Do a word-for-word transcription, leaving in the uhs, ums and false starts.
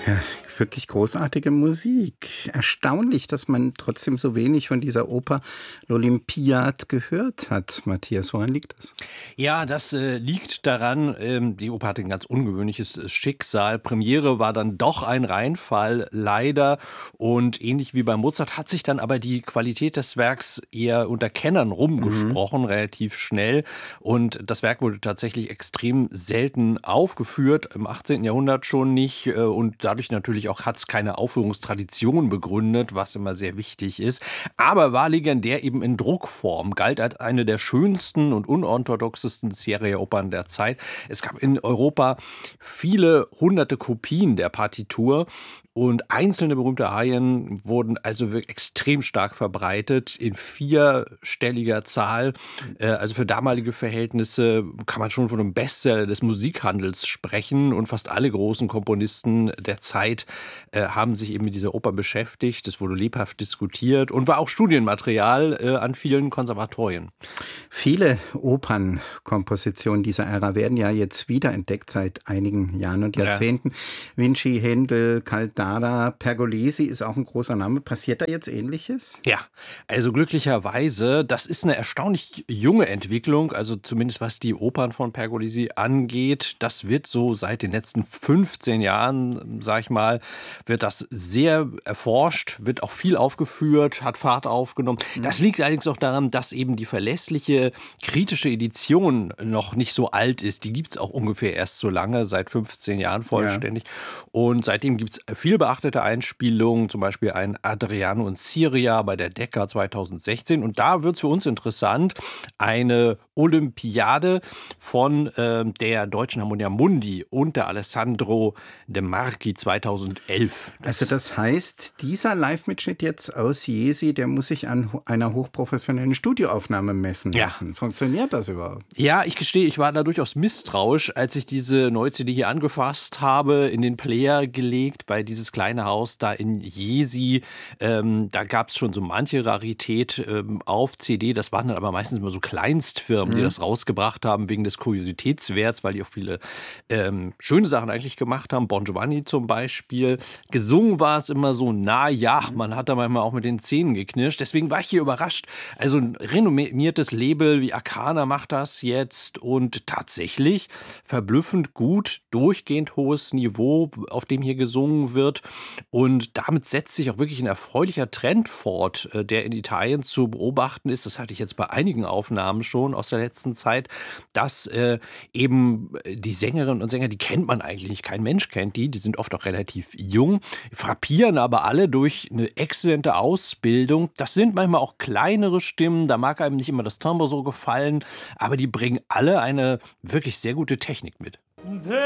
Ja, wirklich großartige Musik. Erstaunlich, dass man trotzdem so wenig von dieser Oper L'Olympiade gehört hat. Matthias, woran liegt das? Ja, das äh, liegt daran, ähm, die Oper hatte ein ganz ungewöhnliches äh, Schicksal. Premiere war dann doch ein Reinfall, leider. Und ähnlich wie bei Mozart hat sich dann aber die Qualität des Werks eher unter Kennern Mhm. rumgesprochen, relativ schnell. Und das Werk wurde tatsächlich extrem selten aufgeführt, im achtzehnten. Jahrhundert schon nicht. Äh, und dadurch natürlich auch hat es keine Aufführungstradition begründet, was immer sehr wichtig ist. Aber war legendär eben in Druckform, galt als eine der schönsten und unorthodoxesten Serie-Opern der Zeit. Es gab in Europa viele hunderte Kopien der Partitur. Und einzelne berühmte Arien wurden also wirklich extrem stark verbreitet, in vierstelliger Zahl. Äh, also für damalige Verhältnisse kann man schon von einem Bestseller des Musikhandels sprechen. Und fast alle großen Komponisten der Zeit äh, haben sich eben mit dieser Oper beschäftigt. Es wurde lebhaft diskutiert und war auch Studienmaterial äh, an vielen Konservatorien. Viele Opernkompositionen dieser Ära werden ja jetzt wiederentdeckt seit einigen Jahren und Ja. Jahrzehnten. Vinci, Händel, Caldara, Pergolesi ist auch ein großer Name. Passiert da jetzt Ähnliches? Ja, also glücklicherweise, das ist eine erstaunlich junge Entwicklung, also zumindest was die Opern von Pergolesi angeht. Das wird so seit den letzten fünfzehn Jahren, sag ich mal, wird das sehr erforscht, wird auch viel aufgeführt, hat Fahrt aufgenommen. Das liegt allerdings auch daran, dass eben die verlässliche kritische Edition noch nicht so alt ist. Die gibt es auch ungefähr erst so lange, seit fünfzehn Jahren Ja. vollständig. Und seitdem gibt es viel beachtete Einspielungen, zum Beispiel ein Adriano und Siria bei der Decca zweitausendsechzehn. Und da wird es für uns interessant, eine Olympiade von ähm, der Deutschen Harmonia Mundi und der Alessandro De Marchi zweitausendelf. Also das heißt, dieser Live-Mitschnitt jetzt aus Jesi, der muss sich an ho- einer hochprofessionellen Studioaufnahme messen Ja. lassen. Funktioniert das überhaupt? Ja, ich gestehe, ich war da durchaus misstrauisch, als ich diese neue C D hier angefasst habe, in den Player gelegt, weil dieses kleine Haus da in Jesi, ähm, da gab es schon so manche Rarität ähm, auf C D. Das waren dann aber meistens immer so Kleinstfirmen, die das rausgebracht haben wegen des Kuriositätswerts, weil die auch viele ähm, schöne Sachen eigentlich gemacht haben. Bon Giovanni zum Beispiel. Gesungen war es immer so, na ja, man hat da manchmal auch mit den Zähnen geknirscht. Deswegen war ich hier überrascht. Also ein renommiertes Label wie Arcana macht das jetzt und tatsächlich verblüffend gut, durchgehend hohes Niveau, auf dem hier gesungen wird. Und damit setzt sich auch wirklich ein erfreulicher Trend fort, äh, der in Italien zu beobachten ist. Das hatte ich jetzt bei einigen Aufnahmen schon aus der letzten Zeit, dass äh, eben äh, die Sängerinnen und Sänger, die kennt man eigentlich nicht. Kein Mensch kennt die. Die sind oft auch relativ jung, frappieren aber alle durch eine exzellente Ausbildung. Das sind manchmal auch kleinere Stimmen. Da mag einem nicht immer das Timbre so gefallen, aber die bringen alle eine wirklich sehr gute Technik mit.